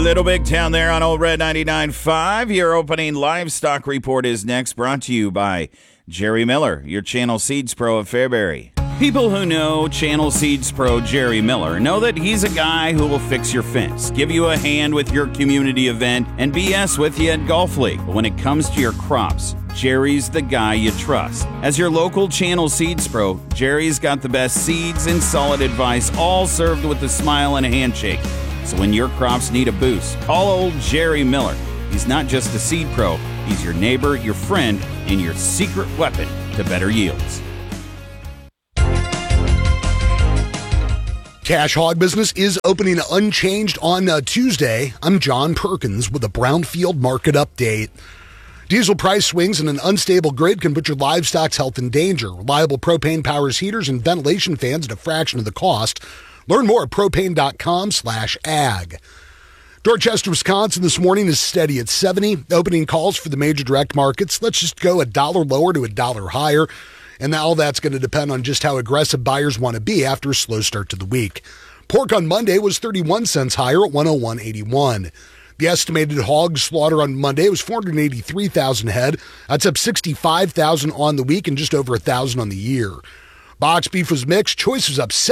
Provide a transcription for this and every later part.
Little Big Town there on Old Red 99.5. Your opening livestock report is next, brought to you by Jerry Miller, your Channel Seeds Pro of Fairbury. People who know Channel Seeds Pro Jerry Miller know that he's a guy who will fix your fence, give you a hand with your community event, and BS with you at Golf League. But when it comes to your crops, Jerry's the guy you trust. As your local Channel Seeds Pro, Jerry's got the best seeds and solid advice, all served with a smile and a handshake. So when your crops need a boost, call old Jerry Miller. He's not just a seed pro, he's your neighbor, your friend, and your secret weapon to better yields. Cash Hog Business is opening unchanged on Tuesday. I'm John Perkins with a Brownfield market update. Diesel price swings and an unstable grid can put your livestock's health in danger. Reliable propane powers heaters and ventilation fans at a fraction of the cost. Learn more at propane.com/ag. Dorchester, Wisconsin this morning is steady at 70. Opening calls for the major direct markets. Let's just go $1 lower to $1 higher. And all that's going to depend on just how aggressive buyers want to be after a slow start to the week. Pork on Monday was 31 cents higher at 101.81. The estimated hog slaughter on Monday was 483,000 head. That's up 65,000 on the week and just over 1,000 on the year. Box beef was mixed. Choice was up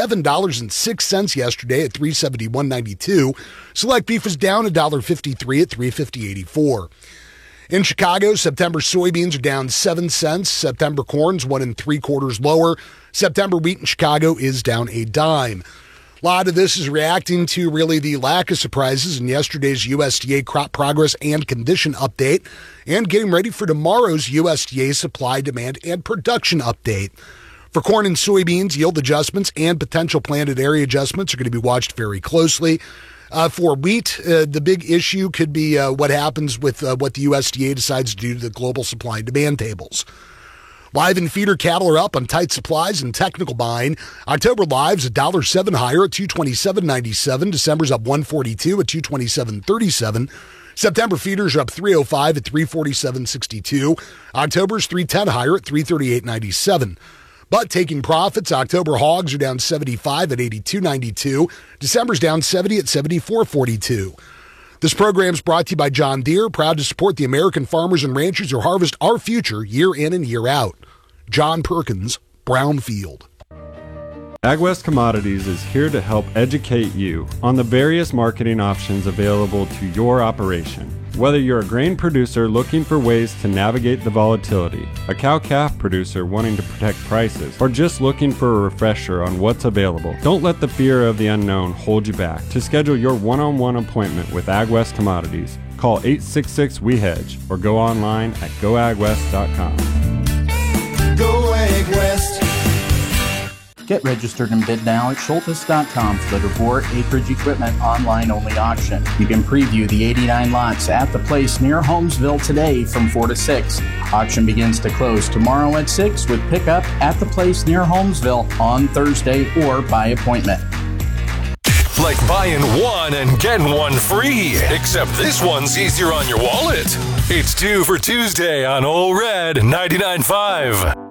$7.06 yesterday at $371.92. Select beef was down $1.53 at $350.84. In Chicago, September soybeans are down 7 cents. September corn's 1 3/4 lower. September wheat in Chicago is down a dime. A lot of this is reacting to really the lack of surprises in yesterday's USDA crop progress and condition update and getting ready for tomorrow's USDA supply, demand, and production update. For corn and soybeans, yield adjustments and potential planted area adjustments are going to be watched very closely. For wheat, the big issue could be what happens with what the USDA decides to do to the global supply and demand tables. Live and feeder cattle are up on tight supplies and technical buying. October lives $1.07 higher at $227.97. December's up $1.42 at $227.37. September feeders are up $3.05 at $347.62. October's $3.10 higher at $338.97. But taking profits, October hogs are down 75 at 82.92. December's down 70 at 74.42. This program is brought to you by John Deere, proud to support the American farmers and ranchers who harvest our future year in and year out. John Perkins, Brownfield. AgWest Commodities is here to help educate you on the various marketing options available to your operation. Whether you're a grain producer looking for ways to navigate the volatility, a cow-calf producer wanting to protect prices, or just looking for a refresher on what's available, don't let the fear of the unknown hold you back. To schedule your one-on-one appointment with AgWest Commodities, call 866-WE-HEDGE or go online at goagwest.com. Go AgWest. Get registered and bid now at Schultes.com for the DeVore Acreage Equipment online-only auction. You can preview the 89 lots at the place near Holmesville today from 4 to 6. Auction begins to close tomorrow at 6 with pickup at the place near Holmesville on Thursday or by appointment. Like buying one and getting one free, except this one's easier on your wallet. It's 2 for Tuesday on Old Red 99.5.